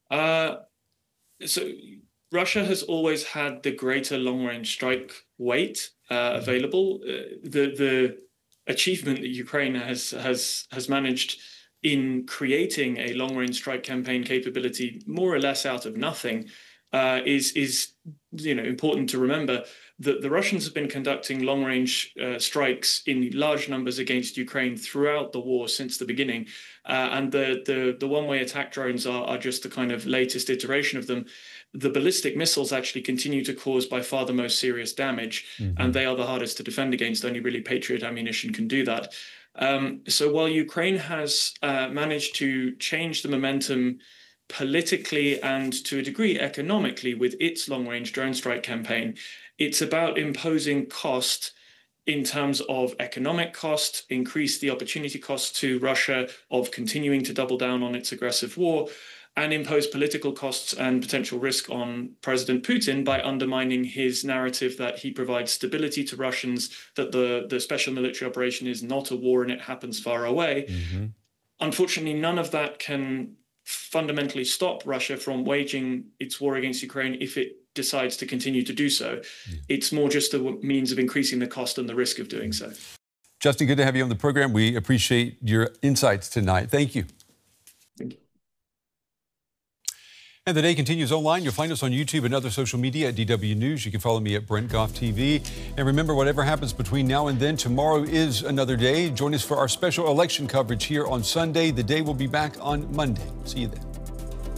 Uh, so Russia has always had the greater long-range strike weight available. The achievement that Ukraine has managed in creating a long-range strike campaign capability more or less out of nothing is important to remember. That the Russians have been conducting long-range strikes in large numbers against Ukraine throughout the war since the beginning, and the one-way attack drones are just the kind of latest iteration of them. The ballistic missiles actually continue to cause by far the most serious damage, and they are the hardest to defend against. Only really Patriot ammunition can do that. So while Ukraine has managed to change the momentum politically and to a degree economically with its long-range drone strike campaign, it's about imposing cost in terms of economic cost, increase the opportunity cost to Russia of continuing to double down on its aggressive war, and impose political costs and potential risk on President Putin by undermining his narrative that he provides stability to Russians, that the special military operation is not a war and it happens far away. Unfortunately, none of that can fundamentally stop Russia from waging its war against Ukraine if it decides to continue to do so. It's more just a means of increasing the cost and the risk of doing so. Justin, good to have you on the program. We appreciate your insights tonight. Thank you. Thank you. And the day continues online. You'll find us on YouTube and other social media at DW News. You can follow me at Brent Goff TV. And remember, whatever happens between now and then, tomorrow is another day. Join us for our special election coverage here on Sunday. The day will be back on Monday. See you then.